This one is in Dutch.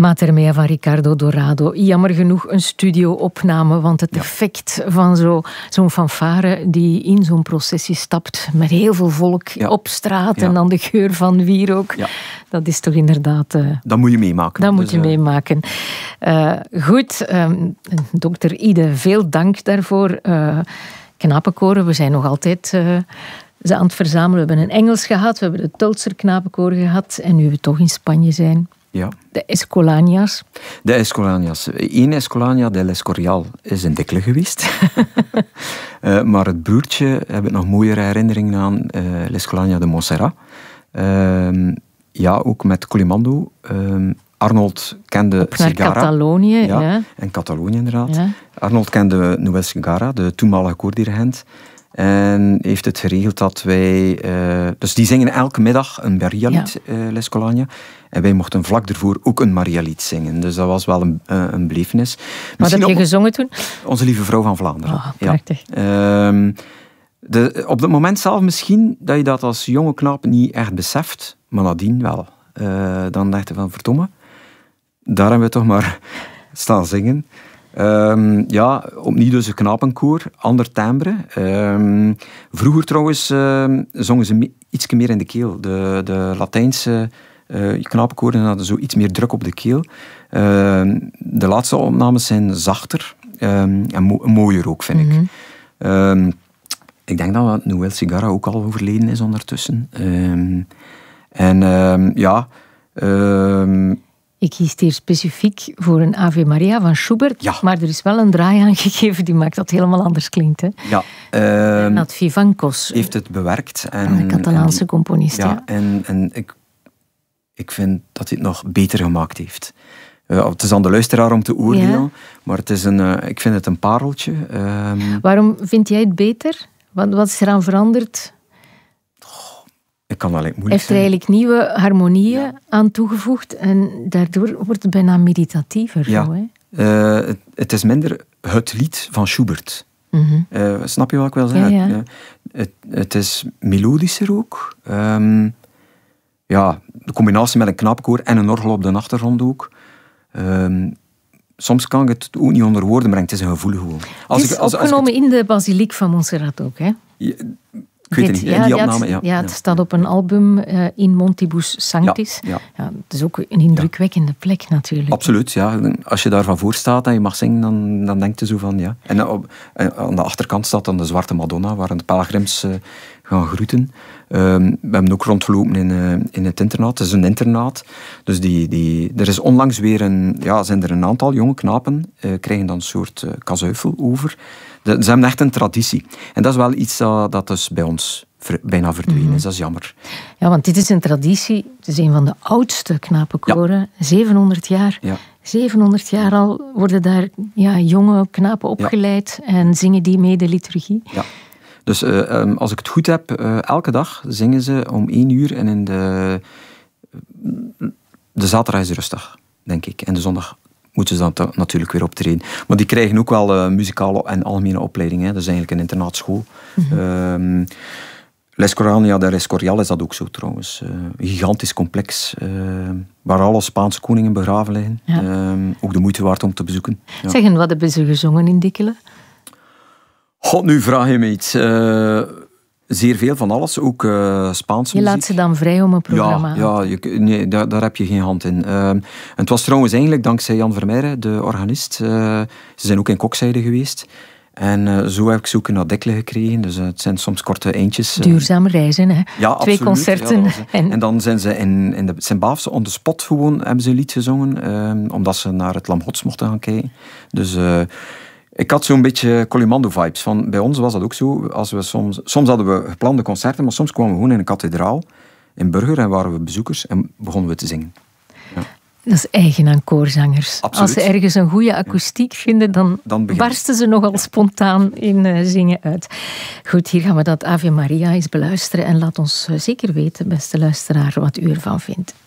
Mater Mea van Ricardo Dorado. Jammer genoeg een studio-opname, want het effect van zo'n fanfare die in zo'n processie stapt met heel veel volk op straat en dan de geur van wierook, dat is toch inderdaad... dat moet je meemaken. Dat moet je meemaken. Goed, dokter Ide, veel dank daarvoor. Knapenkoren, we zijn nog altijd... ze aan het verzamelen. We hebben een Engels gehad, we hebben de Tölzer knapenkoor gehad en nu we toch in Spanje zijn... Ja. De Escolania's. De Escolania's. Eén Escolania del Escorial is in Dikkelen geweest. Maar het broertje heb ik nog mooiere herinneringen aan. L'Escolania de Montserrat. Ja, ook met Colimando. Arnold kende Op naar Segarra. Catalonië. Ja, en Catalonië inderdaad. Ja. Arnold kende Noël Segarra, de toenmalige koordirigent. En heeft het geregeld dat wij... dus die zingen elke middag een Maria-lied, L'Escolania. En wij mochten vlak ervoor ook een Maria-lied zingen. Dus dat was wel een belevenis. Wat heb je gezongen toen? Onze Lieve Vrouw van Vlaanderen. Oh, prachtig. Op het moment zelf misschien dat je dat als jonge knaap niet echt beseft. Maar nadien wel. Dan dacht je van, verdomme. Daar hebben we toch maar staan zingen. Opnieuw dus een knapenkoor, ander timbre. Vroeger trouwens zongen ze iets meer in de keel. De Latijnse knapenkoren hadden zo iets meer druk op de keel. De laatste opnames zijn zachter en mooier ook, vind ik. Ik denk dat Noël Segarra ook al overleden is ondertussen. Ik kies hier specifiek voor een Ave Maria van Schubert, maar er is wel een draai aan gegeven die maakt dat het helemaal anders klinkt. Hè? Ja. Nat Vivancos heeft het bewerkt. Een Catalaanse componist. En ik vind dat hij het nog beter gemaakt heeft. Het is aan de luisteraar om te oordelen, maar het is ik vind het een pareltje. Waarom vind jij het beter? Wat is eraan veranderd? Ik kan dat moeilijk heeft er eigenlijk nieuwe harmonieën aan toegevoegd en daardoor wordt het bijna meditatiever. Ja. Zo, hè? Het is minder het lied van Schubert. Snap je wat ik wil zeggen? Ja. Het is melodischer ook. De combinatie met een knapenkoor en een orgel op de achtergrond ook. Soms kan ik het ook niet onder woorden brengen. Het is een gevoel gewoon. Het is opgenomen in de basiliek van Montserrat ook, hè? Ik weet het niet, die opname. Het staat op een album in Montibus Sanctis. Ja. Het is ook een indrukwekkende plek natuurlijk. Absoluut, ja. Als je daarvan voor staat en je mag zingen, dan denk je zo van, ja. En aan de achterkant staat dan de Zwarte Madonna, waar de pelgrims gaan groeten. We hebben ook rondgelopen in het internaat. Het is een internaat. Dus er is onlangs weer zijn er een aantal jonge knapen, krijgen dan een soort kazuifel over. Ze hebben echt een traditie. En dat is wel iets dat dus bij ons bijna verdwenen is. Dat is jammer. Ja, want dit is een traditie. Het is een van de oudste knapenkoren. 700 jaar. Ja. 700 jaar al worden daar jonge knapen opgeleid en zingen die mee de liturgie. Ja. Dus als ik het goed heb, elke dag zingen ze om 1 uur en in de zaterdag is rustig, denk ik. En de zondag moeten ze dan natuurlijk weer optreden. Maar die krijgen ook wel muzikale en algemene opleiding. Hè. Dat is eigenlijk een internaatschool. L'Escolania del Escorial is dat ook zo trouwens. Een gigantisch complex waar alle Spaanse koningen begraven liggen. Ja. Ook de moeite waard om te bezoeken. Ja. Zeg, en wat hebben ze gezongen in Dikkelen? God, nu vraag je me iets. Zeer veel van alles, ook Spaanse muziek. Je laat ze dan vrij om een programma. Daar heb je geen hand in. Het was trouwens eigenlijk dankzij Jan Vermeijren, de organist. Ze zijn ook in Kokzijde geweest. En zo heb ik ze ook naar Dikkelen gekregen. Dus het zijn soms korte eindjes. Duurzaam reizen, hè? Ja, 2 concerten. Ja, en dan zijn ze in de Sint-Baafse on the spot gewoon hebben ze een lied gezongen. Omdat ze naar het Lam Gods mochten gaan kijken. Dus... ik had zo'n beetje Colimando-vibes. Bij ons was dat ook zo. Als we soms hadden we geplande concerten, maar soms kwamen we gewoon in een kathedraal in Burger en waren we bezoekers en begonnen we te zingen. Ja. Dat is eigen aan koorzangers. Absoluut. Als ze ergens een goede akoestiek vinden, dan barsten ze nogal spontaan in zingen uit. Goed, hier gaan we dat Ave Maria eens beluisteren en laat ons zeker weten, beste luisteraar, wat u ervan vindt.